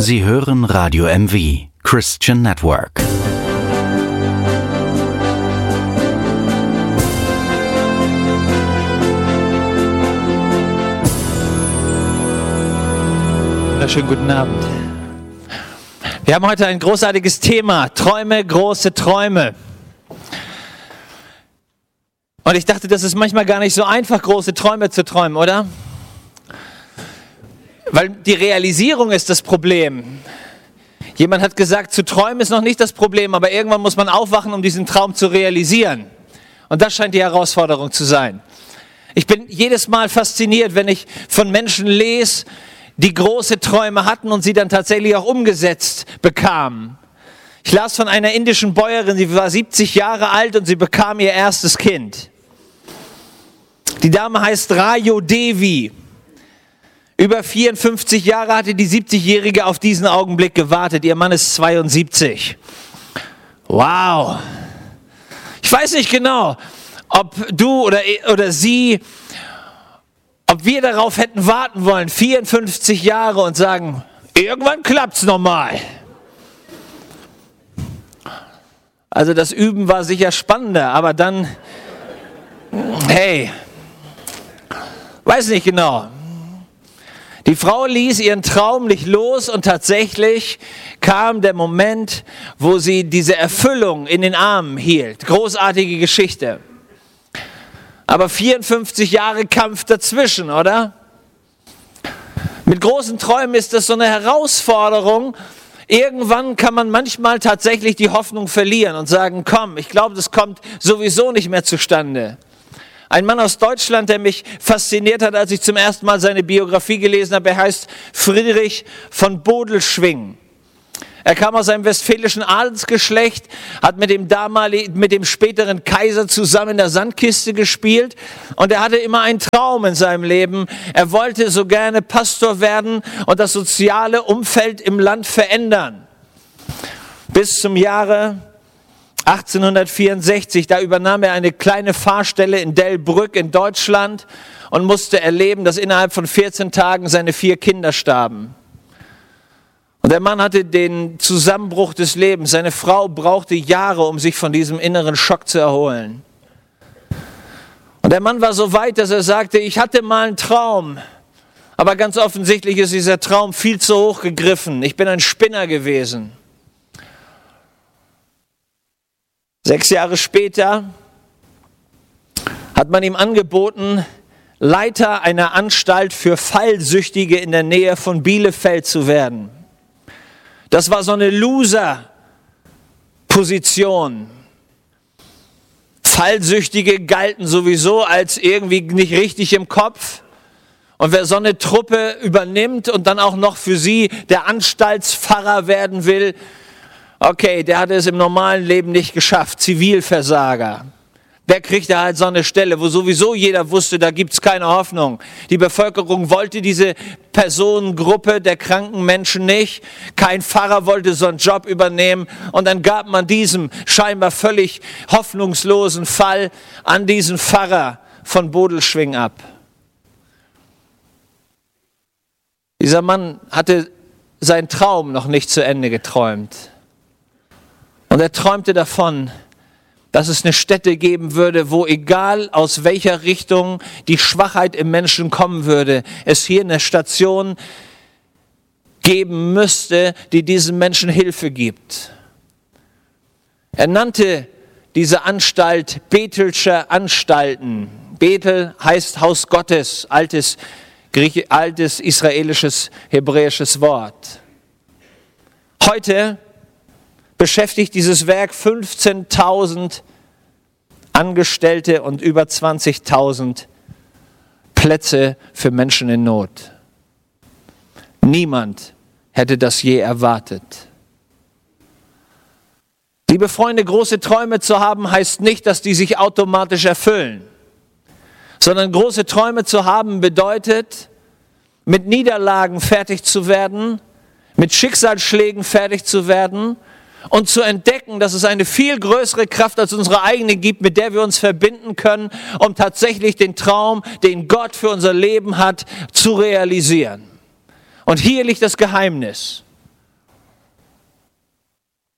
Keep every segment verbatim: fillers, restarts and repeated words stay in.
Sie hören Radio M V, Christian Network. Schönen guten Abend. Wir haben heute ein großartiges Thema, Träume, große Träume. Und ich dachte, das ist manchmal gar nicht so einfach, große Träume zu träumen, oder? Weil die Realisierung ist das Problem. Jemand hat gesagt, zu träumen ist noch nicht das Problem, aber irgendwann muss man aufwachen, um diesen Traum zu realisieren. Und das scheint die Herausforderung zu sein. Ich bin jedes Mal fasziniert, wenn ich von Menschen lese, die große Träume hatten und sie dann tatsächlich auch umgesetzt bekamen. Ich las von einer indischen Bäuerin, sie war siebzig Jahre alt und sie bekam ihr erstes Kind. Die Dame heißt Rajo Devi. Über vierundfünfzig Jahre hatte die siebzigjährige auf diesen Augenblick gewartet. Ihr Mann ist zweiundsiebzig. Wow. Ich weiß nicht genau, ob du oder, oder sie... Ob wir darauf hätten warten wollen, vierundfünfzig Jahre und sagen, irgendwann klappt's nochmal. Also das Üben war sicher spannender, aber dann, hey, weiß nicht genau. Die Frau ließ ihren Traum nicht los und tatsächlich kam der Moment, wo sie diese Erfüllung in den Armen hielt. Großartige Geschichte. Aber vierundfünfzig Jahre Kampf dazwischen, oder? Mit großen Träumen ist das so eine Herausforderung. Irgendwann kann man manchmal tatsächlich die Hoffnung verlieren und sagen, komm, ich glaube, das kommt sowieso nicht mehr zustande. Ein Mann aus Deutschland, der mich fasziniert hat, als ich zum ersten Mal seine Biografie gelesen habe, er heißt Friedrich von Bodelschwingh. Er kam aus einem westfälischen Adelsgeschlecht, hat mit dem damaligen, mit dem späteren Kaiser zusammen in der Sandkiste gespielt und er hatte immer einen Traum in seinem Leben. Er wollte so gerne Pastor werden und das soziale Umfeld im Land verändern. Bis zum Jahre achtzehnhundertvierundsechzig, da übernahm er eine kleine Pfarrstelle in Delbrück in Deutschland und musste erleben, dass innerhalb von vierzehn Tagen seine vier Kinder starben. Und der Mann hatte den Zusammenbruch des Lebens. Seine Frau brauchte Jahre, um sich von diesem inneren Schock zu erholen. Und der Mann war so weit, dass er sagte, ich hatte mal einen Traum. Aber ganz offensichtlich ist dieser Traum viel zu hoch gegriffen. Ich bin ein Spinner gewesen. Sechs Jahre später hat man ihm angeboten, Leiter einer Anstalt für Fallsüchtige in der Nähe von Bielefeld zu werden. Das war so eine Loser-Position. Fallsüchtige galten sowieso als irgendwie nicht richtig im Kopf. Und wer so eine Truppe übernimmt und dann auch noch für sie der Anstaltspfarrer werden will, okay, der hatte es im normalen Leben nicht geschafft. Zivilversager. Der kriegte halt so eine Stelle, wo sowieso jeder wusste, da gibt's keine Hoffnung. Die Bevölkerung wollte diese Personengruppe der kranken Menschen nicht. Kein Pfarrer wollte so einen Job übernehmen. Und dann gab man diesem scheinbar völlig hoffnungslosen Fall an diesen Pfarrer von Bodelschwingh ab. Dieser Mann hatte seinen Traum noch nicht zu Ende geträumt. Und er träumte davon, dass es eine Stätte geben würde, wo egal aus welcher Richtung die Schwachheit im Menschen kommen würde, es hier eine Station geben müsste, die diesen Menschen Hilfe gibt. Er nannte diese Anstalt Bethelsche Anstalten. Bethel heißt Haus Gottes, altes, Griechisch, altes israelisches, hebräisches Wort. Heute beschäftigt dieses Werk fünfzehntausend Angestellte und über zwanzigtausend Plätze für Menschen in Not. Niemand hätte das je erwartet. Liebe Freunde, große Träume zu haben, heißt nicht, dass die sich automatisch erfüllen, sondern große Träume zu haben bedeutet, mit Niederlagen fertig zu werden, mit Schicksalsschlägen fertig zu werden und zu entdecken, dass es eine viel größere Kraft als unsere eigene gibt, mit der wir uns verbinden können, um tatsächlich den Traum, den Gott für unser Leben hat, zu realisieren. Und hier liegt das Geheimnis.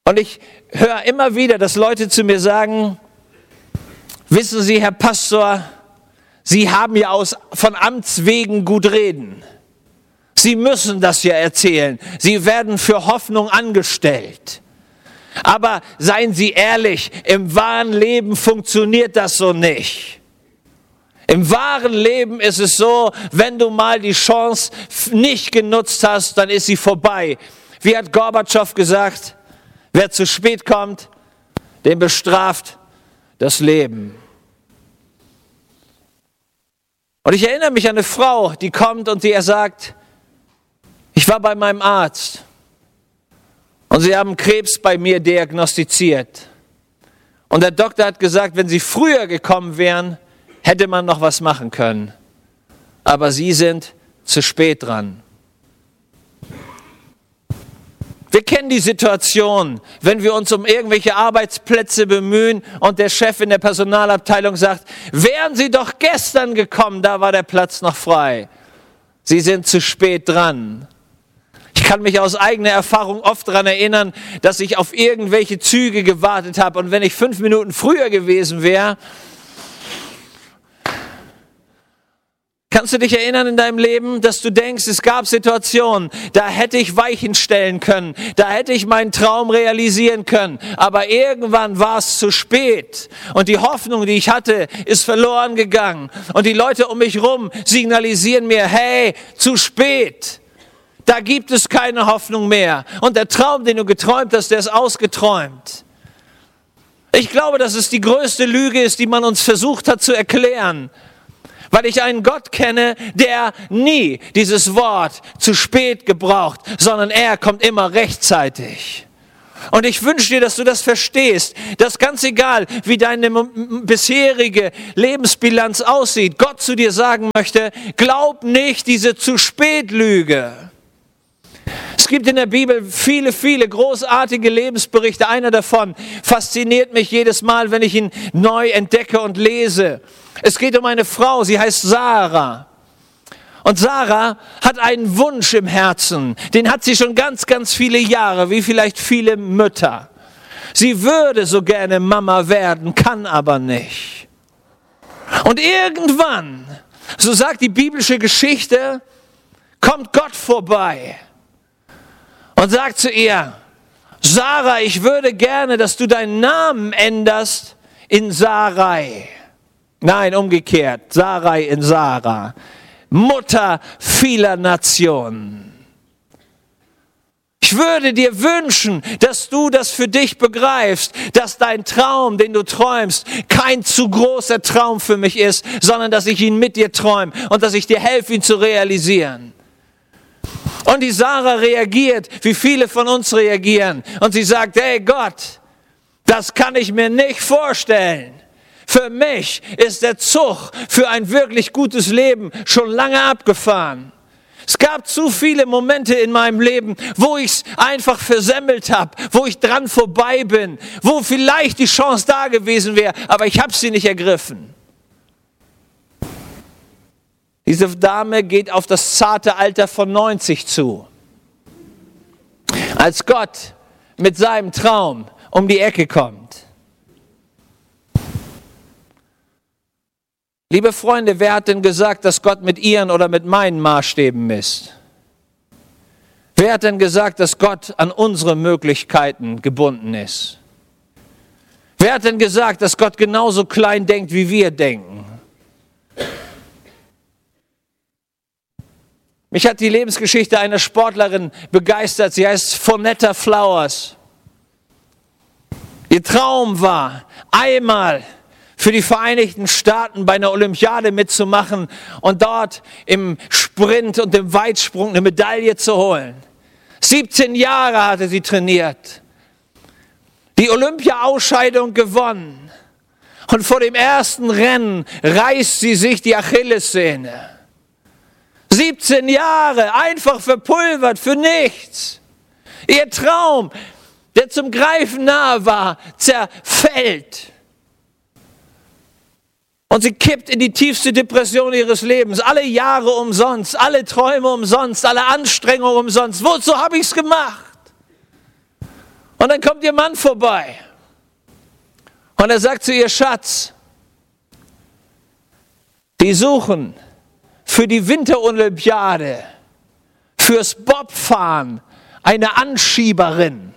Und ich höre immer wieder, dass Leute zu mir sagen, wissen Sie, Herr Pastor, Sie haben ja aus, von Amts wegen gut reden. Sie müssen das ja erzählen. Sie werden für Hoffnung angestellt. Aber seien Sie ehrlich, im wahren Leben funktioniert das so nicht. Im wahren Leben ist es so, wenn du mal die Chance nicht genutzt hast, dann ist sie vorbei. Wie hat Gorbatschow gesagt, wer zu spät kommt, den bestraft das Leben. Und ich erinnere mich an eine Frau, die kommt und die er sagt, ich war bei meinem Arzt und sie haben Krebs bei mir diagnostiziert. Und der Doktor hat gesagt, wenn sie früher gekommen wären, hätte man noch was machen können. Aber sie sind zu spät dran. Wir kennen die Situation, wenn wir uns um irgendwelche Arbeitsplätze bemühen und der Chef in der Personalabteilung sagt, wären Sie doch gestern gekommen, da war der Platz noch frei. Sie sind zu spät dran. Ich kann mich aus eigener Erfahrung oft daran erinnern, dass ich auf irgendwelche Züge gewartet habe und wenn ich fünf Minuten früher gewesen wäre, kannst du dich erinnern in deinem Leben, dass du denkst, es gab Situationen, da hätte ich Weichen stellen können, da hätte ich meinen Traum realisieren können, aber irgendwann war es zu spät und die Hoffnung, die ich hatte, ist verloren gegangen und die Leute um mich rum signalisieren mir, hey, zu spät, da gibt es keine Hoffnung mehr und der Traum, den du geträumt hast, der ist ausgeträumt. Ich glaube, dass es die größte Lüge ist, die man uns versucht hat zu erklären. Weil ich einen Gott kenne, der nie dieses Wort zu spät gebraucht, sondern er kommt immer rechtzeitig. Und ich wünsche dir, dass du das verstehst, dass ganz egal, wie deine bisherige Lebensbilanz aussieht, Gott zu dir sagen möchte, glaub nicht diese zu spät Lüge. Es gibt in der Bibel viele, viele großartige Lebensberichte. Einer davon fasziniert mich jedes Mal, wenn ich ihn neu entdecke und lese. Es geht um eine Frau, sie heißt Sarah. Und Sarah hat einen Wunsch im Herzen, den hat sie schon ganz, ganz viele Jahre, wie vielleicht viele Mütter. Sie würde so gerne Mama werden, kann aber nicht. Und irgendwann, so sagt die biblische Geschichte, kommt Gott vorbei und sagt zu ihr, Sarah, ich würde gerne, dass du deinen Namen änderst in Sarai. Nein, umgekehrt, Sarai in Sarah, Mutter vieler Nationen. Ich würde dir wünschen, dass du das für dich begreifst, dass dein Traum, den du träumst, kein zu großer Traum für mich ist, sondern dass ich ihn mit dir träume und dass ich dir helfe, ihn zu realisieren. Und die Sarah reagiert, wie viele von uns reagieren. Und sie sagt, hey Gott, das kann ich mir nicht vorstellen. Für mich ist der Zug für ein wirklich gutes Leben schon lange abgefahren. Es gab zu viele Momente in meinem Leben, wo ich es einfach versemmelt habe, wo ich dran vorbei bin, wo vielleicht die Chance da gewesen wäre, aber ich habe sie nicht ergriffen. Diese Dame geht auf das zarte Alter von neunzig zu. Als Gott mit seinem Traum um die Ecke kommt. Liebe Freunde, wer hat denn gesagt, dass Gott mit ihren oder mit meinen Maßstäben misst? Wer hat denn gesagt, dass Gott an unsere Möglichkeiten gebunden ist? Wer hat denn gesagt, dass Gott genauso klein denkt, wie wir denken? Mich hat die Lebensgeschichte einer Sportlerin begeistert. Sie heißt Vonetta Flowers. Ihr Traum war, einmal für die Vereinigten Staaten bei einer Olympiade mitzumachen und dort im Sprint und im Weitsprung eine Medaille zu holen. siebzehn Jahre hatte sie trainiert. Die Olympia-Ausscheidung gewonnen. Und vor dem ersten Rennen reißt sie sich die Achillessehne. siebzehn Jahre, einfach verpulvert für nichts. Ihr Traum, der zum Greifen nahe war, zerfällt. Und sie kippt in die tiefste Depression ihres Lebens. Alle Jahre umsonst, alle Träume umsonst, alle Anstrengungen umsonst. Wozu habe ich es gemacht? Und dann kommt ihr Mann vorbei. Und er sagt zu ihr, Schatz, die suchen für die Winterolympiade, fürs Bobfahren eine Anschieberin.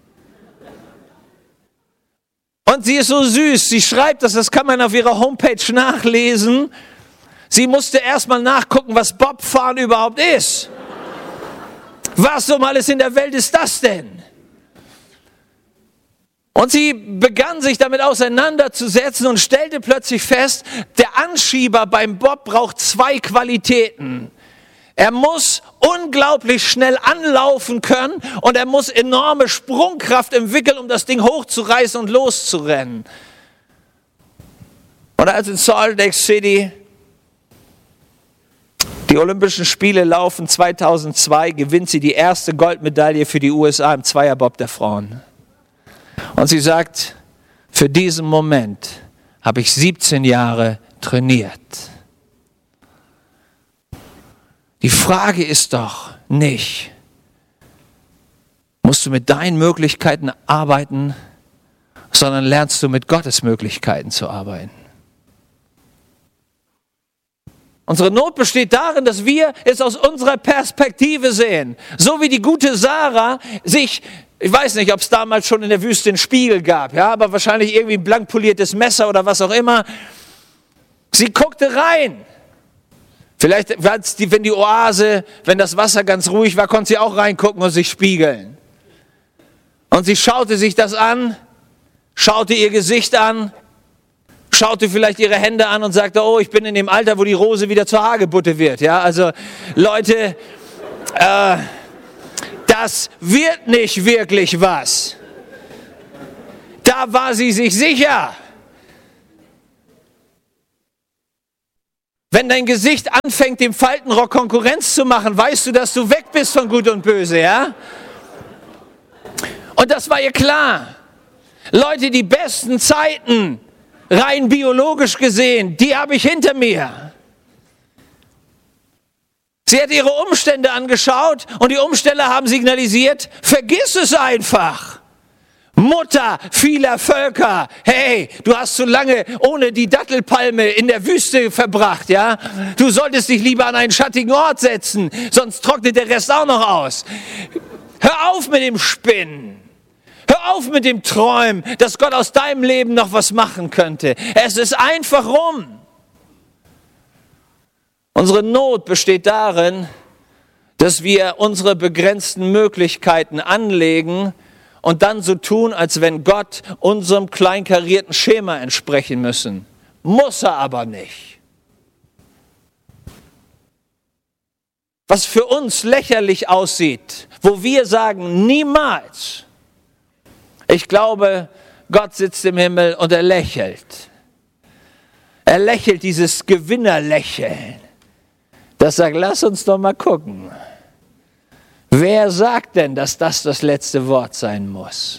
Und sie ist so süß, sie schreibt das, das kann man auf ihrer Homepage nachlesen. Sie musste erstmal nachgucken, was Bobfahren überhaupt ist. Was um alles in der Welt ist das denn? Und sie begann sich damit auseinanderzusetzen und stellte plötzlich fest, der Anschieber beim Bob braucht zwei Qualitäten. Er muss unglaublich schnell anlaufen können und er muss enorme Sprungkraft entwickeln, um das Ding hochzureißen und loszurennen. Und als in Salt Lake City die Olympischen Spiele laufen, zweitausendzwei gewinnt sie die erste Goldmedaille für die U S A im Zweierbob der Frauen. Und sie sagt, für diesen Moment habe ich siebzehn Jahre trainiert. Die Frage ist doch nicht, musst du mit deinen Möglichkeiten arbeiten, sondern lernst du mit Gottes Möglichkeiten zu arbeiten. Unsere Not besteht darin, dass wir es aus unserer Perspektive sehen. So wie die gute Sarah sich, ich weiß nicht, ob es damals schon in der Wüste einen Spiegel gab, ja, aber wahrscheinlich irgendwie ein blank poliertes Messer oder was auch immer. Sie guckte rein. Vielleicht, wenn die Oase, wenn das Wasser ganz ruhig war, konnte sie auch reingucken und sich spiegeln. Und sie schaute sich das an, schaute ihr Gesicht an, schaute vielleicht ihre Hände an und sagte, oh, ich bin in dem Alter, wo die Rose wieder zur Hagebutte wird. Ja, also Leute, äh, das wird nicht wirklich was. Da war sie sich sicher. Wenn dein Gesicht anfängt, dem Faltenrock Konkurrenz zu machen, weißt du, dass du weg bist von Gut und Böse, ja? Und das war ihr klar. Leute, die besten Zeiten, rein biologisch gesehen, die habe ich hinter mir. Sie hat ihre Umstände angeschaut und die Umstände haben signalisiert, vergiss es einfach. Mutter vieler Völker, hey, du hast so lange ohne die Dattelpalme in der Wüste verbracht, ja? Du solltest dich lieber an einen schattigen Ort setzen, sonst trocknet der Rest auch noch aus. Hör auf mit dem Spinnen. Hör auf mit dem Träumen, dass Gott aus deinem Leben noch was machen könnte. Es ist einfach rum. Unsere Not besteht darin, dass wir unsere begrenzten Möglichkeiten anlegen und dann so tun, als wenn Gott unserem kleinkarierten Schema entsprechen müssen. Muss er aber nicht. Was für uns lächerlich aussieht, wo wir sagen, niemals. Ich glaube, Gott sitzt im Himmel und er lächelt. Er lächelt dieses Gewinnerlächeln. Das sagt, lass uns doch mal gucken. Wer sagt denn, dass das das letzte Wort sein muss?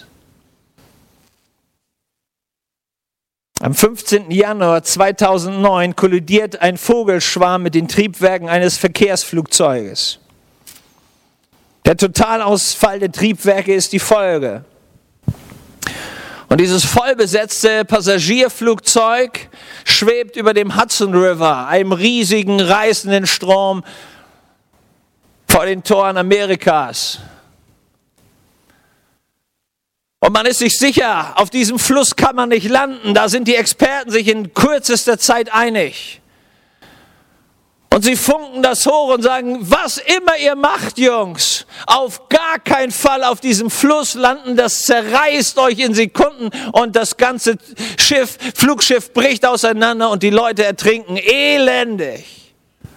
Am fünfzehnten Januar zweitausendneun kollidiert ein Vogelschwarm mit den Triebwerken eines Verkehrsflugzeuges. Der Totalausfall der Triebwerke ist die Folge. Und dieses vollbesetzte Passagierflugzeug schwebt über dem Hudson River, einem riesigen, reißenden Strom vor den Toren Amerikas. Und man ist sich sicher, auf diesem Fluss kann man nicht landen. Da sind die Experten sich in kürzester Zeit einig. Und sie funken das hoch und sagen, was immer ihr macht, Jungs, auf gar keinen Fall auf diesem Fluss landen, das zerreißt euch in Sekunden und das ganze Schiff, Flugschiff bricht auseinander und die Leute ertrinken elendig.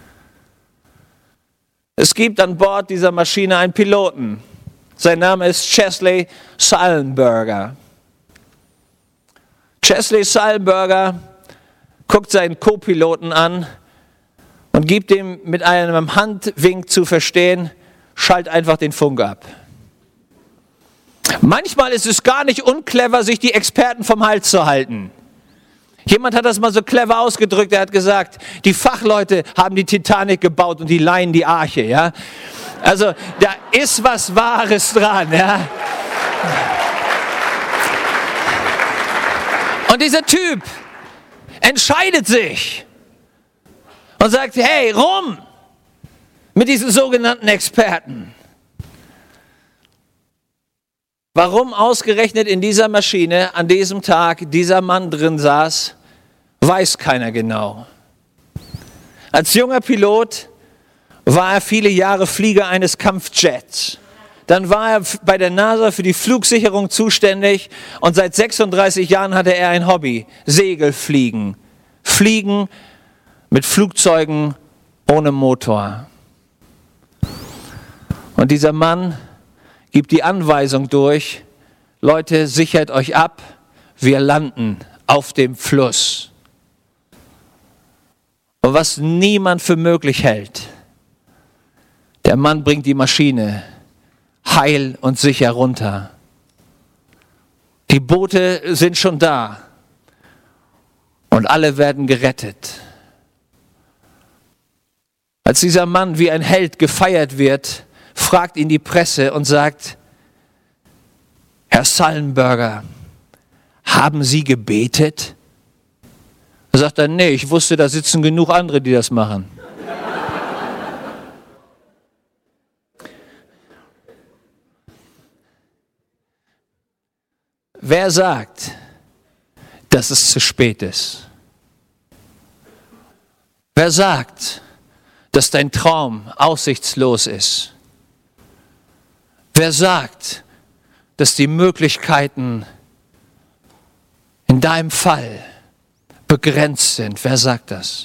Es gibt an Bord dieser Maschine einen Piloten. Sein Name ist Chesley Sullenberger. Chesley Sullenberger guckt seinen Co-Piloten an und gibt ihm mit einem Handwink zu verstehen, schalt einfach den Funk ab. Manchmal ist es gar nicht unclever, sich die Experten vom Hals zu halten. Jemand hat das mal so clever ausgedrückt, er hat gesagt, die Fachleute haben die Titanic gebaut und die Laien die Arche. Ja? Also da ist was Wahres dran. Ja? Und dieser Typ entscheidet sich und sagt, hey, rum mit diesen sogenannten Experten. Warum ausgerechnet in dieser Maschine an diesem Tag dieser Mann drin saß, weiß keiner genau. Als junger Pilot war er viele Jahre Flieger eines Kampfjets. Dann war er bei der NASA für die Flugsicherung zuständig und seit sechsunddreißig Jahren hatte er ein Hobby, Segelfliegen. Fliegen mit Flugzeugen ohne Motor. Und dieser Mann gibt die Anweisung durch, Leute, sichert euch ab, wir landen auf dem Fluss. Und was niemand für möglich hält, der Mann bringt die Maschine heil und sicher runter. Die Boote sind schon da und alle werden gerettet. Als dieser Mann wie ein Held gefeiert wird, fragt ihn die Presse und sagt, Herr Sullenberger, haben Sie gebetet? Da sagt er, nee, ich wusste, da sitzen genug andere, die das machen. Wer sagt, dass es zu spät ist? Wer sagt, dass dein Traum aussichtslos ist? Wer sagt, dass die Möglichkeiten in deinem Fall begrenzt sind? Wer sagt das?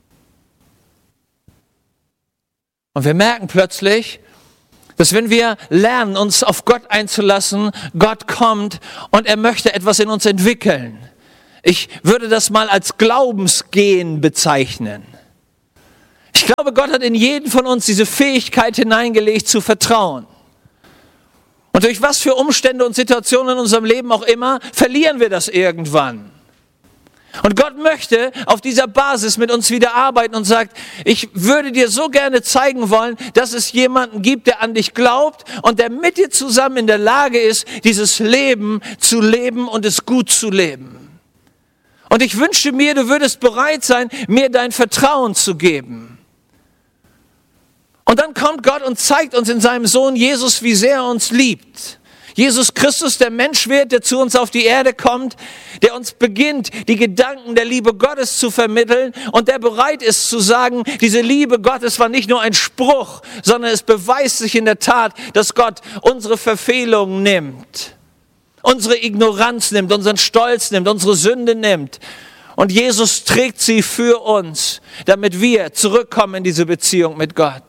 Und wir merken plötzlich, dass wenn wir lernen, uns auf Gott einzulassen, Gott kommt und er möchte etwas in uns entwickeln. Ich würde das mal als Glaubensgehen bezeichnen. Ich glaube, Gott hat in jeden von uns diese Fähigkeit hineingelegt, zu vertrauen. Und durch was für Umstände und Situationen in unserem Leben auch immer, verlieren wir das irgendwann. Und Gott möchte auf dieser Basis mit uns wieder arbeiten und sagt, ich würde dir so gerne zeigen wollen, dass es jemanden gibt, der an dich glaubt und der mit dir zusammen in der Lage ist, dieses Leben zu leben und es gut zu leben. Und ich wünschte mir, du würdest bereit sein, mir dein Vertrauen zu geben. Und dann kommt Gott und zeigt uns in seinem Sohn Jesus, wie sehr er uns liebt. Jesus Christus, der Mensch wird, der zu uns auf die Erde kommt, der uns beginnt, die Gedanken der Liebe Gottes zu vermitteln und der bereit ist zu sagen, diese Liebe Gottes war nicht nur ein Spruch, sondern es beweist sich in der Tat, dass Gott unsere Verfehlungen nimmt, unsere Ignoranz nimmt, unseren Stolz nimmt, unsere Sünde nimmt. Und Jesus trägt sie für uns, damit wir zurückkommen in diese Beziehung mit Gott.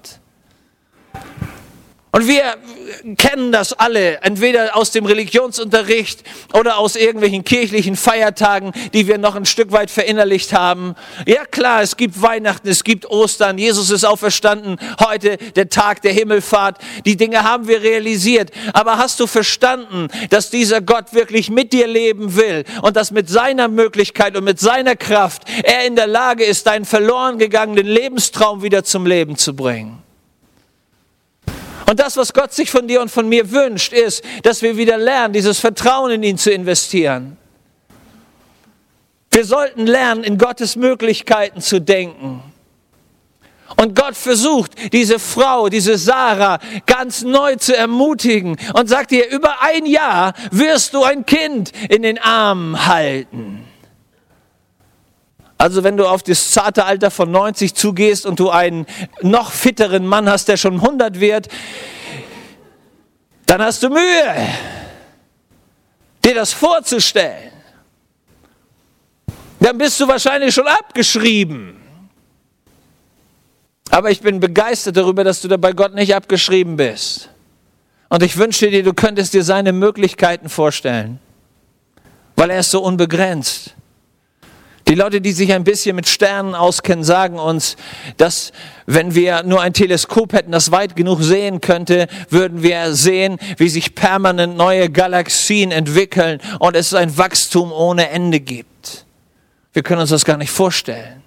Und wir kennen das alle, entweder aus dem Religionsunterricht oder aus irgendwelchen kirchlichen Feiertagen, die wir noch ein Stück weit verinnerlicht haben. Ja klar, es gibt Weihnachten, es gibt Ostern, Jesus ist auferstanden, heute der Tag der Himmelfahrt. Die Dinge haben wir realisiert. Aber hast du verstanden, dass dieser Gott wirklich mit dir leben will und dass mit seiner Möglichkeit und mit seiner Kraft er in der Lage ist, deinen verloren gegangenen Lebenstraum wieder zum Leben zu bringen? Und das, was Gott sich von dir und von mir wünscht, ist, dass wir wieder lernen, dieses Vertrauen in ihn zu investieren. Wir sollten lernen, in Gottes Möglichkeiten zu denken. Und Gott versucht, diese Frau, diese Sarah, ganz neu zu ermutigen und sagt ihr, über ein Jahr wirst du ein Kind in den Armen halten. Also wenn du auf das zarte Alter von neunzig zugehst und du einen noch fitteren Mann hast, der schon hundert wird, dann hast du Mühe, dir das vorzustellen. Dann bist du wahrscheinlich schon abgeschrieben. Aber ich bin begeistert darüber, dass du da bei Gott nicht abgeschrieben bist. Und ich wünsche dir, du könntest dir seine Möglichkeiten vorstellen, weil er ist so unbegrenzt. Die Leute, die sich ein bisschen mit Sternen auskennen, sagen uns, dass wenn wir nur ein Teleskop hätten, das weit genug sehen könnte, würden wir sehen, wie sich permanent neue Galaxien entwickeln und es ein Wachstum ohne Ende gibt. Wir können uns das gar nicht vorstellen.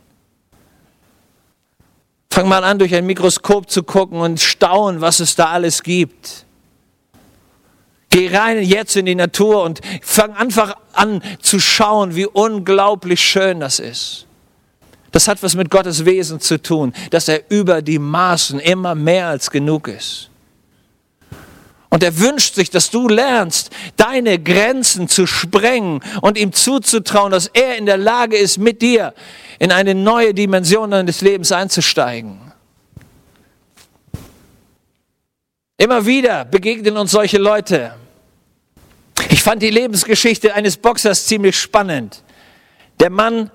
Fang mal an, durch ein Mikroskop zu gucken und staunen, was es da alles gibt. Geh rein jetzt in die Natur und fang einfach an zu schauen, wie unglaublich schön das ist. Das hat was mit Gottes Wesen zu tun, dass er über die Maßen immer mehr als genug ist. Und er wünscht sich, dass du lernst, deine Grenzen zu sprengen und ihm zuzutrauen, dass er in der Lage ist, mit dir in eine neue Dimension deines Lebens einzusteigen. Immer wieder begegnen uns solche Leute. Ich fand die Lebensgeschichte eines Boxers ziemlich spannend. Der Mann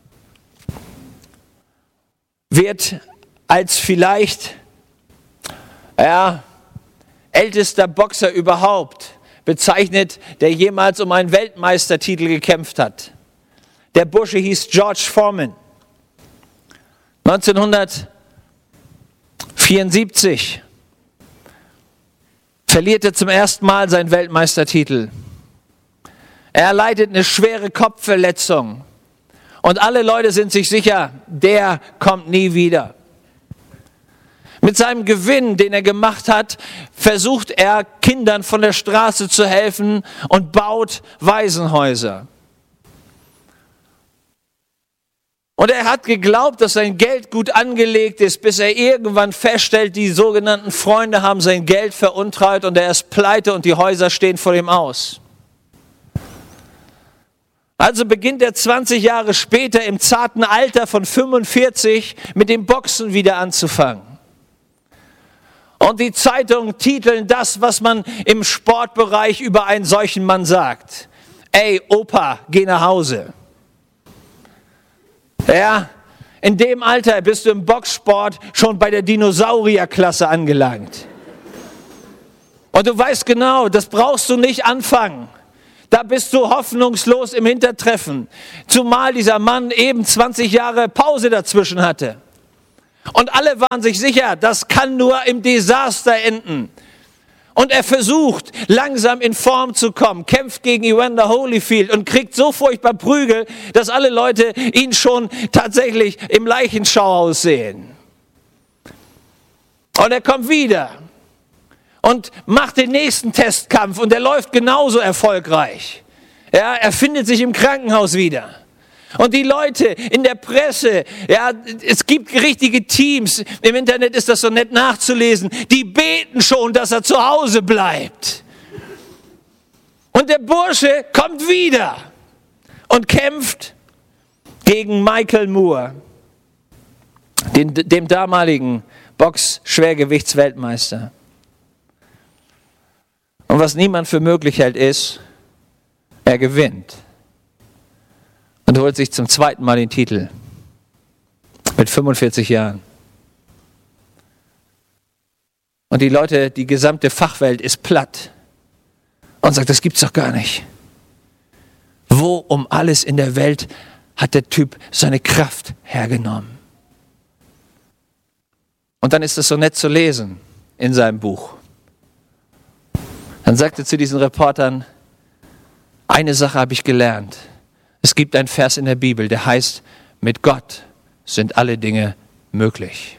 wird als vielleicht ja, ältester Boxer überhaupt bezeichnet, der jemals um einen Weltmeistertitel gekämpft hat. Der Bursche hieß George Foreman. neunzehnhundertvierundsiebzig verliert er zum ersten Mal seinen Weltmeistertitel. Er erleidet eine schwere Kopfverletzung. Und alle Leute sind sich sicher, der kommt nie wieder. Mit seinem Gewinn, den er gemacht hat, versucht er, Kindern von der Straße zu helfen und baut Waisenhäuser. Und er hat geglaubt, dass sein Geld gut angelegt ist, bis er irgendwann feststellt, die sogenannten Freunde haben sein Geld veruntreut und er ist pleite und die Häuser stehen vor ihm aus. Also beginnt er zwanzig Jahre später im zarten Alter von fünfundvierzig mit dem Boxen wieder anzufangen. Und die Zeitungen titeln das, was man im Sportbereich über einen solchen Mann sagt. Ey, Opa, geh nach Hause. Ja, in dem Alter bist du im Boxsport schon bei der Dinosaurierklasse angelangt. Und du weißt genau, das brauchst du nicht anfangen. Da bist du hoffnungslos im Hintertreffen. Zumal dieser Mann eben zwanzig Jahre Pause dazwischen hatte. Und alle waren sich sicher, das kann nur im Desaster enden. Und er versucht, langsam in Form zu kommen, kämpft gegen Evander Holyfield und kriegt so furchtbar Prügel, dass alle Leute ihn schon tatsächlich im Leichenschauhaus sehen. Und er kommt wieder und macht den nächsten Testkampf und er läuft genauso erfolgreich. Ja, er findet sich im Krankenhaus wieder. Und die Leute in der Presse, ja, es gibt richtige Teams, im Internet ist das so nett nachzulesen, die beten schon, dass er zu Hause bleibt. Und der Bursche kommt wieder und kämpft gegen Michael Moore, den, dem damaligen Box-Schwergewichtsweltmeister. Und was niemand für möglich hält, ist, er gewinnt. Und holt sich zum zweiten Mal den Titel. Mit fünfundvierzig Jahren. Und die Leute, die gesamte Fachwelt ist platt. Und sagt, das gibt's doch gar nicht. Wo um alles in der Welt hat der Typ seine Kraft hergenommen? Und dann ist es so nett zu lesen in seinem Buch. Dann sagt er zu diesen Reportern, eine Sache habe ich gelernt. Es gibt einen Vers in der Bibel, der heißt, mit Gott sind alle Dinge möglich.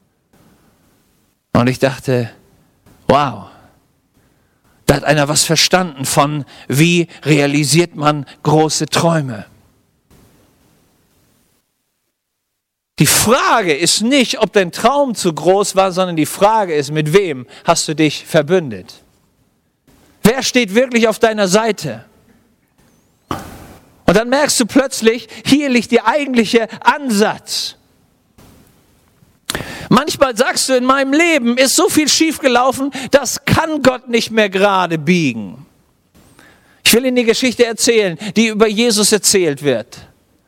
Und ich dachte, wow, da hat einer was verstanden von, wie realisiert man große Träume. Die Frage ist nicht, ob dein Traum zu groß war, sondern die Frage ist, mit wem hast du dich verbündet? Wer steht wirklich auf deiner Seite? Und dann merkst du plötzlich, hier liegt der eigentliche Ansatz. Manchmal sagst du, in meinem Leben ist so viel schiefgelaufen, das kann Gott nicht mehr gerade biegen. Ich will Ihnen die Geschichte erzählen, die über Jesus erzählt wird.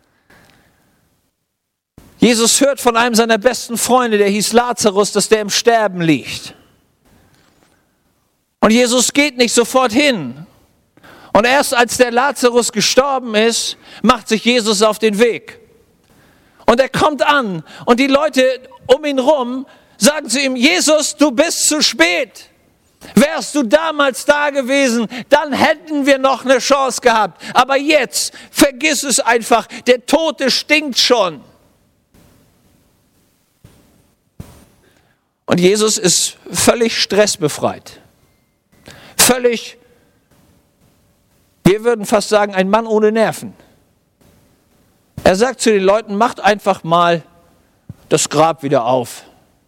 Jesus hört von einem seiner besten Freunde, der hieß Lazarus, dass der im Sterben liegt. Und Jesus geht nicht sofort hin. Und erst als der Lazarus gestorben ist, macht sich Jesus auf den Weg. Und er kommt an und die Leute um ihn rum sagen zu ihm, Jesus, du bist zu spät. Wärst du damals da gewesen, dann hätten wir noch eine Chance gehabt. Aber jetzt, vergiss es einfach, der Tote stinkt schon. Und Jesus ist völlig stressbefreit. Völlig Wir würden fast sagen, ein Mann ohne Nerven. Er sagt zu den Leuten, macht einfach mal das Grab wieder auf.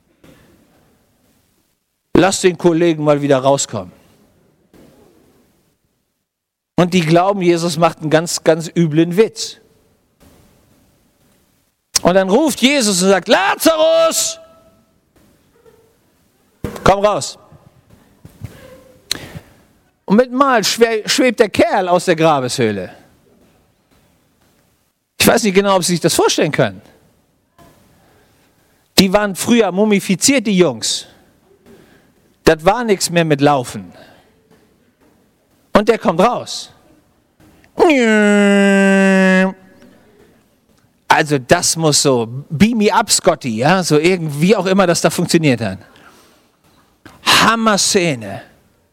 Lasst den Kollegen mal wieder rauskommen. Und die glauben, Jesus macht einen ganz, ganz üblen Witz. Und dann ruft Jesus und sagt, Lazarus, komm raus. Und mit Mal schwebt der Kerl aus der Grabeshöhle. Ich weiß nicht genau, ob Sie sich das vorstellen können. Die waren früher mumifiziert, die Jungs. Das war nichts mehr mit Laufen. Und der kommt raus. Also das muss so, beam me up, Scotty, ja, so irgendwie auch immer das da funktioniert hat. Hammer-Szene.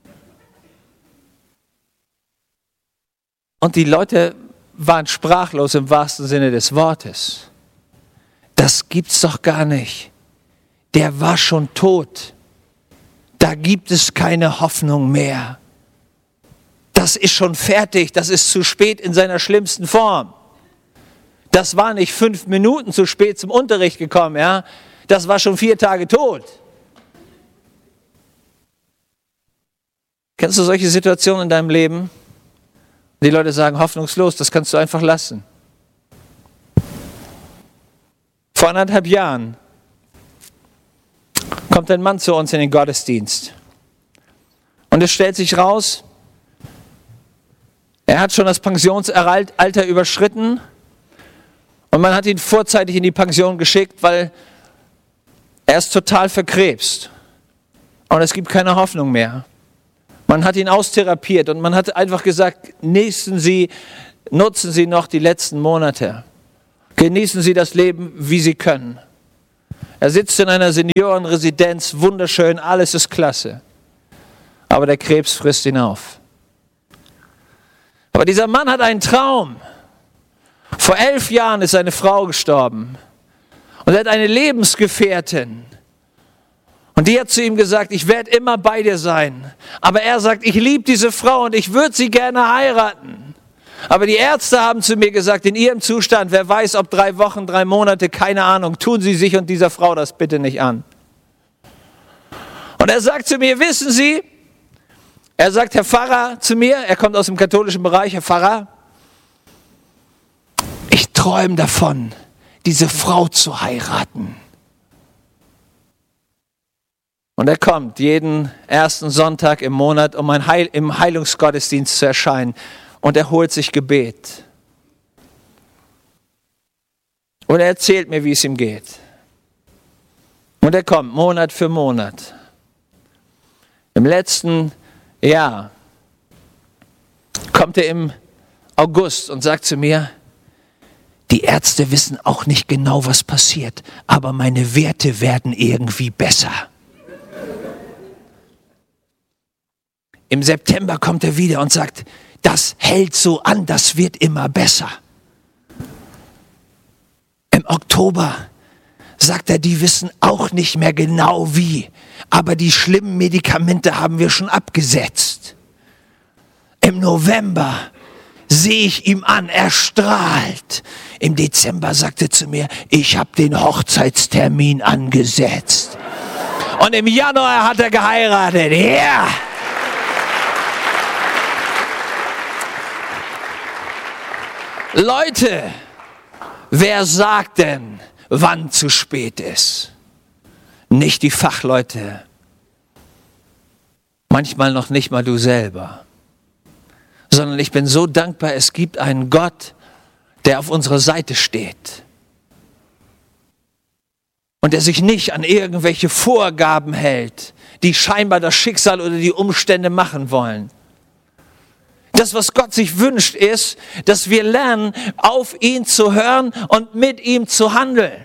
Und die Leute waren sprachlos im wahrsten Sinne des Wortes. Das gibt's doch gar nicht. Der war schon tot. Da gibt es keine Hoffnung mehr. Das ist schon fertig, das ist zu spät in seiner schlimmsten Form. Das war nicht fünf Minuten zu spät zum Unterricht gekommen, ja. Das war schon vier Tage tot. Kennst du solche Situationen in deinem Leben? Die Leute sagen, hoffnungslos, das kannst du einfach lassen. Vor anderthalb Jahren kommt ein Mann zu uns in den Gottesdienst. Und es stellt sich raus, er hat schon das Pensionsalter überschritten und man hat ihn vorzeitig in die Pension geschickt, weil er ist total verkrebst. Und es gibt keine Hoffnung mehr. Man hat ihn austherapiert und man hat einfach gesagt, genießen Sie, nutzen Sie noch die letzten Monate. Genießen Sie das Leben, wie Sie können. Er sitzt in einer Seniorenresidenz, wunderschön, alles ist klasse. Aber der Krebs frisst ihn auf. Aber dieser Mann hat einen Traum. Vor elf Jahren ist seine Frau gestorben. Und er hat eine Lebensgefährtin. Und die hat zu ihm gesagt, ich werde immer bei dir sein. Aber er sagt, ich liebe diese Frau und ich würde sie gerne heiraten. Aber die Ärzte haben zu mir gesagt, in ihrem Zustand, wer weiß, ob drei Wochen, drei Monate, keine Ahnung, tun Sie sich und dieser Frau das bitte nicht an. Und er sagt zu mir, wissen Sie, er sagt, Herr Pfarrer zu mir, er kommt aus dem katholischen Bereich, Herr Pfarrer, ich träume davon, diese Frau zu heiraten. Und er kommt jeden ersten Sonntag im Monat, um ein Heil, im Heilungsgottesdienst zu erscheinen. Und er holt sich Gebet. Und er erzählt mir, wie es ihm geht. Und er kommt Monat für Monat. Im letzten Jahr kommt er im August und sagt zu mir, die Ärzte wissen auch nicht genau, was passiert, aber meine Werte werden irgendwie besser. Im September kommt er wieder und sagt, das hält so an, das wird immer besser. Im Oktober sagt er, die wissen auch nicht mehr genau wie, aber die schlimmen Medikamente haben wir schon abgesetzt. Im November sehe ich ihm an, er strahlt. Im Dezember sagt er zu mir, ich habe den Hochzeitstermin angesetzt. Und im Januar hat er geheiratet. Ja! Yeah. Leute, wer sagt denn, wann zu spät ist? Nicht die Fachleute. Manchmal noch nicht mal du selber. Sondern ich bin so dankbar, es gibt einen Gott, der auf unserer Seite steht. Und der sich nicht an irgendwelche Vorgaben hält, die scheinbar das Schicksal oder die Umstände machen wollen. Das, was Gott sich wünscht, ist, dass wir lernen, auf ihn zu hören und mit ihm zu handeln.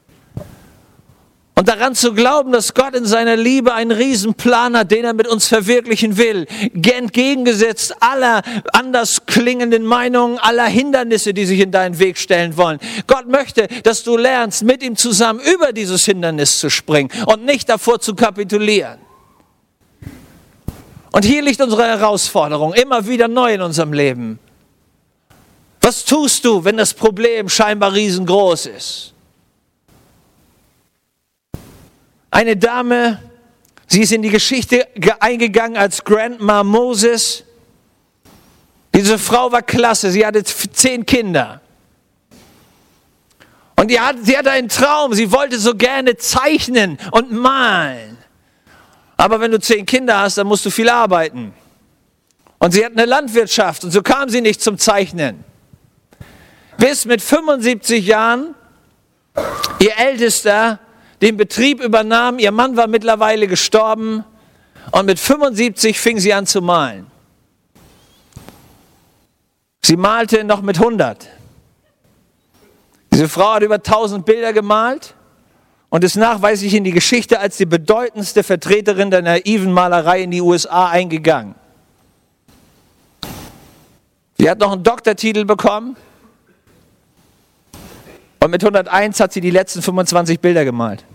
Und daran zu glauben, dass Gott in seiner Liebe einen Riesenplan hat, den er mit uns verwirklichen will. Entgegengesetzt aller anders klingenden Meinungen, aller Hindernisse, die sich in deinen Weg stellen wollen. Gott möchte, dass du lernst, mit ihm zusammen über dieses Hindernis zu springen und nicht davor zu kapitulieren. Und hier liegt unsere Herausforderung, immer wieder neu in unserem Leben. Was tust du, wenn das Problem scheinbar riesengroß ist? Eine Dame, sie ist in die Geschichte eingegangen als Grandma Moses. Diese Frau war klasse, sie hatte zehn Kinder. Und die hat, sie hatte einen Traum, sie wollte so gerne zeichnen und malen. Aber wenn du zehn Kinder hast, dann musst du viel arbeiten. Und sie hat eine Landwirtschaft und so kam sie nicht zum Zeichnen. Bis mit fünfundsiebzig Jahren ihr Ältester den Betrieb übernahm. Ihr Mann war mittlerweile gestorben und mit fünfundsiebzig fing sie an zu malen. Sie malte noch mit hundert. Diese Frau hat über tausend Bilder gemalt und ist nachweislich in die Geschichte als die bedeutendste Vertreterin der naiven Malerei in die U S A eingegangen. Sie hat noch einen Doktortitel bekommen und mit hunderteins hat sie die letzten fünfundzwanzig Bilder gemalt.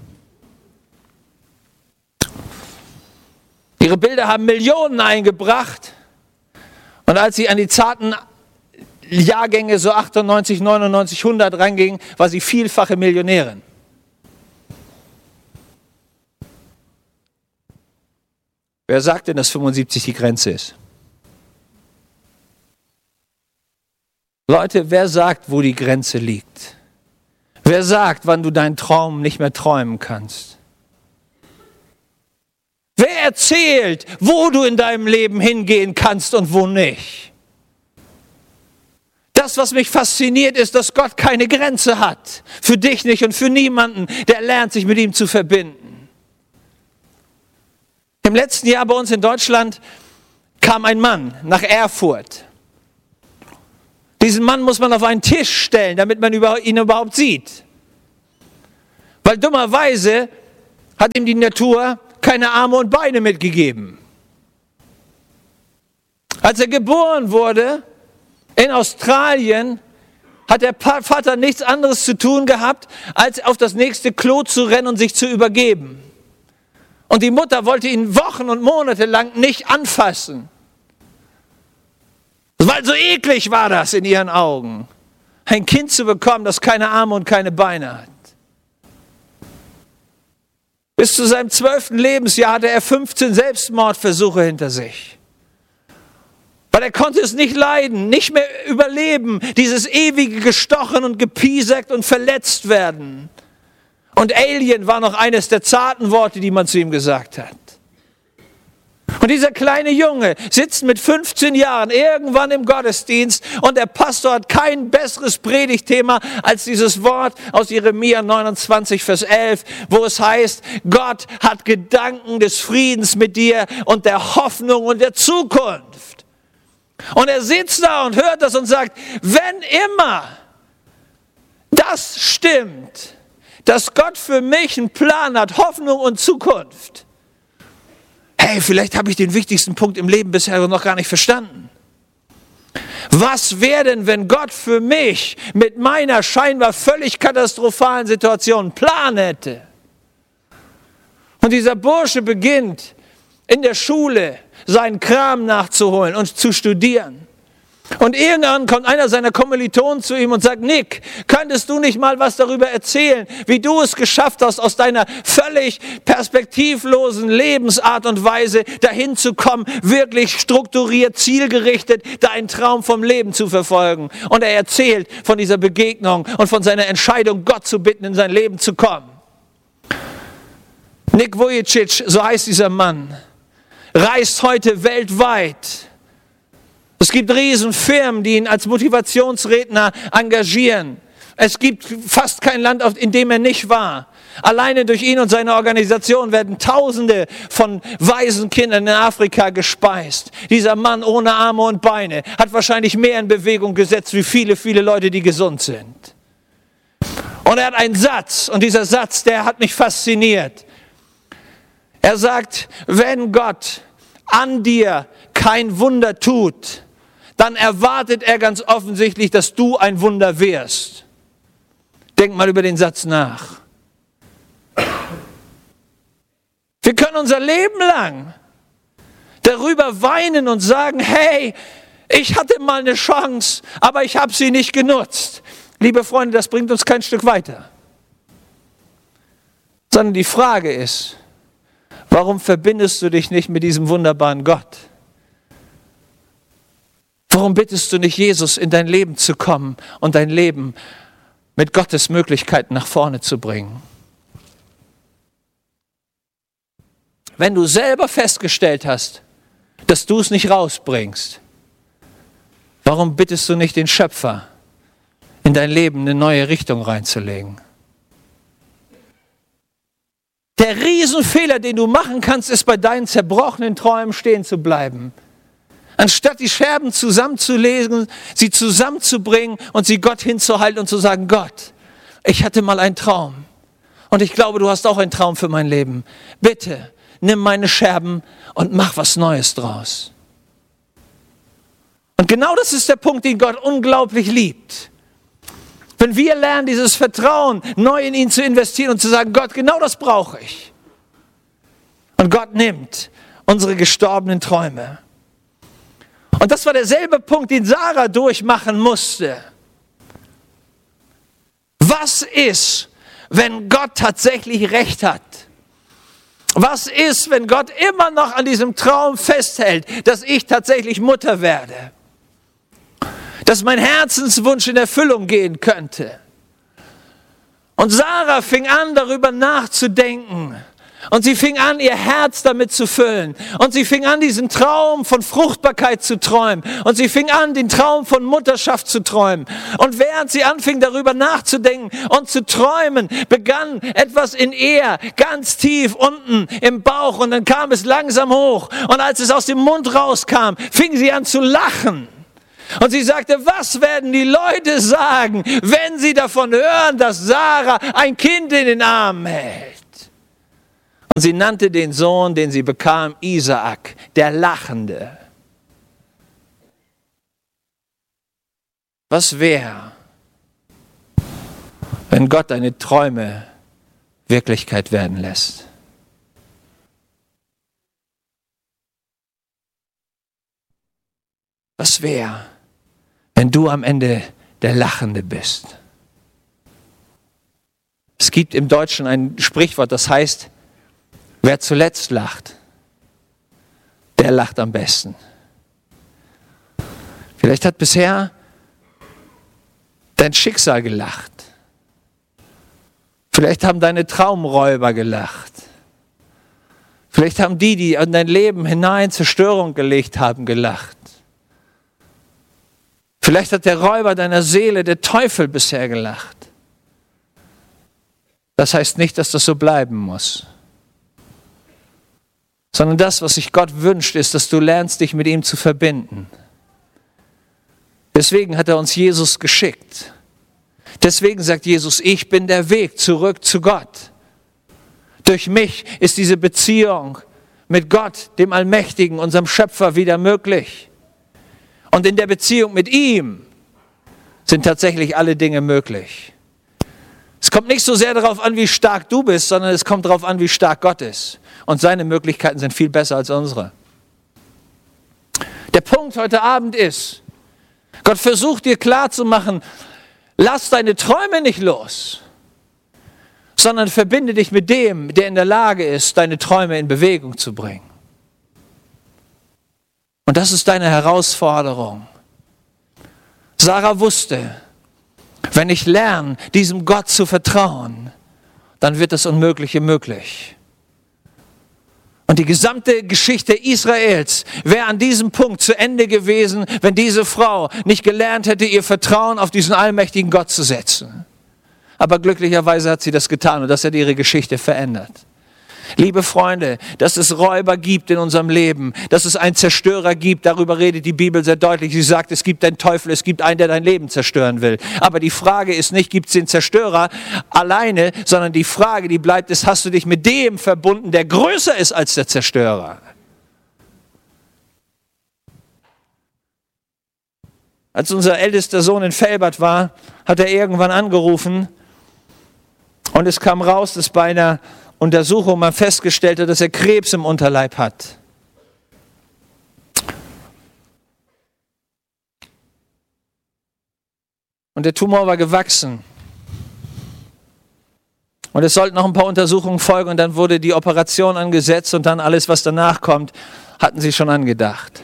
Ihre Bilder haben Millionen eingebracht und als sie an die zarten Jahrgänge so achtundneunzig, neunundneunzig, hundert ranging, war sie vielfache Millionärin. Wer sagt denn, dass fünfundsiebzig die Grenze ist? Leute, wer sagt, wo die Grenze liegt? Wer sagt, wann du deinen Traum nicht mehr träumen kannst? Wer erzählt, wo du in deinem Leben hingehen kannst und wo nicht? Das, was mich fasziniert, ist, dass Gott keine Grenze hat. Für dich nicht und für niemanden, der lernt, sich mit ihm zu verbinden. Im letzten Jahr bei uns in Deutschland kam ein Mann nach Erfurt. Diesen Mann muss man auf einen Tisch stellen, damit man ihn überhaupt sieht. Weil dummerweise hat ihm die Natur keine Arme und Beine mitgegeben. Als er geboren wurde, in Australien, hat der Vater nichts anderes zu tun gehabt, als auf das nächste Klo zu rennen und sich zu übergeben. Und die Mutter wollte ihn Wochen und Monate lang nicht anfassen. Weil so eklig war das in ihren Augen, ein Kind zu bekommen, das keine Arme und keine Beine hat. Bis zu seinem zwölften Lebensjahr hatte er fünfzehn Selbstmordversuche hinter sich. Weil er konnte es nicht leiden, nicht mehr überleben, dieses ewige gestochen und gepiesackt und verletzt werden. Und Alien war noch eines der zarten Worte, die man zu ihm gesagt hat. Und dieser kleine Junge sitzt mit fünfzehn Jahren irgendwann im Gottesdienst und der Pastor hat kein besseres Predigtthema als dieses Wort aus Jeremia neunundzwanzig, Vers elf, wo es heißt, Gott hat Gedanken des Friedens mit dir und der Hoffnung und der Zukunft. Und er sitzt da und hört das und sagt, wenn immer das stimmt, dass Gott für mich einen Plan hat, Hoffnung und Zukunft, hey, vielleicht habe ich den wichtigsten Punkt im Leben bisher noch gar nicht verstanden. Was wäre denn, wenn Gott für mich mit meiner scheinbar völlig katastrophalen Situation einen Plan hätte? Und dieser Bursche beginnt in der Schule seinen Kram nachzuholen und zu studieren. Und irgendwann kommt einer seiner Kommilitonen zu ihm und sagt, Nick, könntest du nicht mal was darüber erzählen, wie du es geschafft hast, aus deiner völlig perspektivlosen Lebensart und Weise dahin zu kommen, wirklich strukturiert, zielgerichtet deinen Traum vom Leben zu verfolgen. Und er erzählt von dieser Begegnung und von seiner Entscheidung, Gott zu bitten, in sein Leben zu kommen. Nick Vujicic, so heißt dieser Mann, reist heute weltweit. Es gibt Riesenfirmen, die ihn als Motivationsredner engagieren. Es gibt fast kein Land, in dem er nicht war. Alleine durch ihn und seine Organisation werden Tausende von Waisenkindern in Afrika gespeist. Dieser Mann ohne Arme und Beine hat wahrscheinlich mehr in Bewegung gesetzt, wie viele, viele Leute, die gesund sind. Und er hat einen Satz, und dieser Satz, der hat mich fasziniert. Er sagt, wenn Gott an dir kein Wunder tut, dann erwartet er ganz offensichtlich, dass du ein Wunder wirst. Denk mal über den Satz nach. Wir können unser Leben lang darüber weinen und sagen, hey, ich hatte mal eine Chance, aber ich habe sie nicht genutzt. Liebe Freunde, das bringt uns kein Stück weiter. Sondern die Frage ist, warum verbindest du dich nicht mit diesem wunderbaren Gott? Warum bittest du nicht Jesus, in dein Leben zu kommen und dein Leben mit Gottes Möglichkeiten nach vorne zu bringen? Wenn du selber festgestellt hast, dass du es nicht rausbringst, warum bittest du nicht den Schöpfer, in dein Leben eine neue Richtung reinzulegen? Der Riesenfehler, den du machen kannst, ist, bei deinen zerbrochenen Träumen stehen zu bleiben. Anstatt die Scherben zusammenzulegen, sie zusammenzubringen und sie Gott hinzuhalten und zu sagen, Gott, ich hatte mal einen Traum und ich glaube, du hast auch einen Traum für mein Leben. Bitte, nimm meine Scherben und mach was Neues draus. Und genau das ist der Punkt, den Gott unglaublich liebt. Wenn wir lernen, dieses Vertrauen neu in ihn zu investieren und zu sagen, Gott, genau das brauche ich. Und Gott nimmt unsere gestorbenen Träume. Und das war derselbe Punkt, den Sarah durchmachen musste. Was ist, wenn Gott tatsächlich recht hat? Was ist, wenn Gott immer noch an diesem Traum festhält, dass ich tatsächlich Mutter werde? Dass mein Herzenswunsch in Erfüllung gehen könnte. Und Sarah fing an, darüber nachzudenken. Und sie fing an, ihr Herz damit zu füllen. Und sie fing an, diesen Traum von Fruchtbarkeit zu träumen. Und sie fing an, den Traum von Mutterschaft zu träumen. Und während sie anfing, darüber nachzudenken und zu träumen, begann etwas in ihr ganz tief unten im Bauch. Und dann kam es langsam hoch. Und als es aus dem Mund rauskam, fing sie an zu lachen. Und sie sagte, was werden die Leute sagen, wenn sie davon hören, dass Sarah ein Kind in den Armen hält? Und sie nannte den Sohn, den sie bekam, Isaak, der Lachende. Was wäre, wenn Gott deine Träume Wirklichkeit werden lässt? Was wäre, wenn du am Ende der Lachende bist? Es gibt im Deutschen ein Sprichwort, das heißt, wer zuletzt lacht, der lacht am besten. Vielleicht hat bisher dein Schicksal gelacht. Vielleicht haben deine Traumräuber gelacht. Vielleicht haben die, die in dein Leben hinein Zerstörung gelegt haben, gelacht. Vielleicht hat der Räuber deiner Seele, der Teufel, bisher gelacht. Das heißt nicht, dass das so bleiben muss. Sondern das, was sich Gott wünscht, ist, dass du lernst, dich mit ihm zu verbinden. Deswegen hat er uns Jesus geschickt. Deswegen sagt Jesus, ich bin der Weg zurück zu Gott. Durch mich ist diese Beziehung mit Gott, dem Allmächtigen, unserem Schöpfer, wieder möglich. Und in der Beziehung mit ihm sind tatsächlich alle Dinge möglich. Es kommt nicht so sehr darauf an, wie stark du bist, sondern es kommt darauf an, wie stark Gott ist. Und seine Möglichkeiten sind viel besser als unsere. Der Punkt heute Abend ist, Gott versucht dir klarzumachen, lass deine Träume nicht los, sondern verbinde dich mit dem, der in der Lage ist, deine Träume in Bewegung zu bringen. Und das ist deine Herausforderung. Sarah wusste, wenn ich lerne, diesem Gott zu vertrauen, dann wird das Unmögliche möglich. Und die gesamte Geschichte Israels wäre an diesem Punkt zu Ende gewesen, wenn diese Frau nicht gelernt hätte, ihr Vertrauen auf diesen allmächtigen Gott zu setzen. Aber glücklicherweise hat sie das getan und das hat ihre Geschichte verändert. Liebe Freunde, dass es Räuber gibt in unserem Leben, dass es einen Zerstörer gibt, darüber redet die Bibel sehr deutlich. Sie sagt, es gibt einen Teufel, es gibt einen, der dein Leben zerstören will. Aber die Frage ist nicht, gibt es den Zerstörer alleine, sondern die Frage, die bleibt, ist, hast du dich mit dem verbunden, der größer ist als der Zerstörer? Als unser ältester Sohn in Velbert war, hat er irgendwann angerufen und es kam raus, dass bei einer Untersuchung man festgestellt hat, dass er Krebs im Unterleib hat. Und der Tumor war gewachsen. Und es sollten noch ein paar Untersuchungen folgen und dann wurde die Operation angesetzt und dann alles, was danach kommt, hatten sie schon angedacht.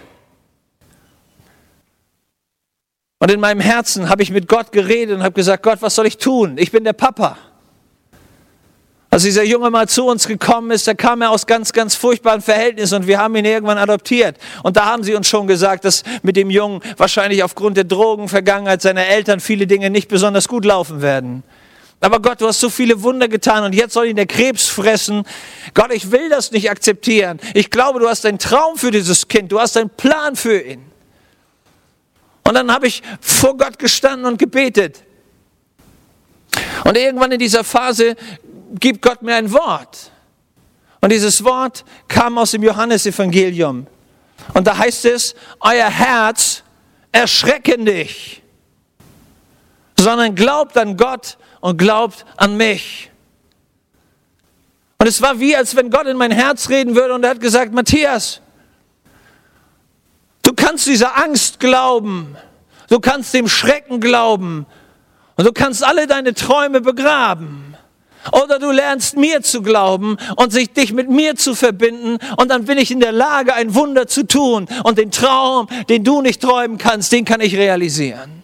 Und in meinem Herzen habe ich mit Gott geredet und habe gesagt, Gott, was soll ich tun? Ich bin der Papa. Als dieser Junge mal zu uns gekommen ist, da kam er aus ganz, ganz furchtbaren Verhältnissen und wir haben ihn irgendwann adoptiert. Und da haben sie uns schon gesagt, dass mit dem Jungen wahrscheinlich aufgrund der Drogenvergangenheit seiner Eltern viele Dinge nicht besonders gut laufen werden. Aber Gott, du hast so viele Wunder getan und jetzt soll ihn der Krebs fressen. Gott, ich will das nicht akzeptieren. Ich glaube, du hast einen Traum für dieses Kind. Du hast einen Plan für ihn. Und dann habe ich vor Gott gestanden und gebetet. Und irgendwann in dieser Phase gibt Gott mir ein Wort. Und dieses Wort kam aus dem Johannesevangelium. Und da heißt es, euer Herz erschrecke nicht, sondern glaubt an Gott und glaubt an mich. Und es war wie, als wenn Gott in mein Herz reden würde und er hat gesagt, Matthias, du kannst dieser Angst glauben, du kannst dem Schrecken glauben und du kannst alle deine Träume begraben. Oder du lernst mir zu glauben und sich dich mit mir zu verbinden und dann bin ich in der Lage, ein Wunder zu tun und den Traum, den du nicht träumen kannst, den kann ich realisieren.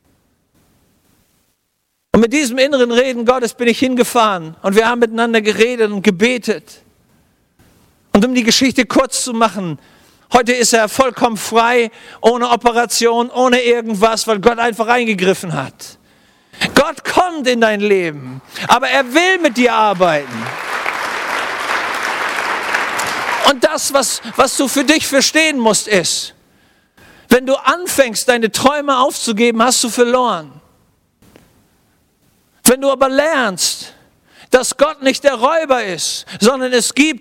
Und mit diesem inneren Reden Gottes bin ich hingefahren und wir haben miteinander geredet und gebetet. Und um die Geschichte kurz zu machen, heute ist er vollkommen frei, ohne Operation, ohne irgendwas, weil Gott einfach eingegriffen hat. Gott kommt in dein Leben, aber er will mit dir arbeiten. Und das, was, was du für dich verstehen musst, ist, wenn du anfängst, deine Träume aufzugeben, hast du verloren. Wenn du aber lernst, dass Gott nicht der Räuber ist, sondern es gibt